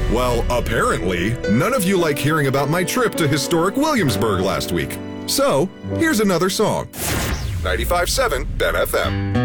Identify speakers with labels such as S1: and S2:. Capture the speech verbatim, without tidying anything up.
S1: Well, apparently, none of you like hearing about my trip to historic Williamsburg last week. So, here's another song. ninety-five point seven Ben F M.